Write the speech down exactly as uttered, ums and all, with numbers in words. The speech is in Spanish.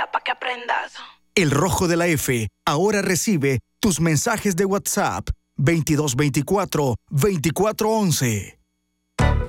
para que aprendas. El Rojo de la F ahora recibe tus mensajes de WhatsApp veintidós veinticuatro veinticuatro once.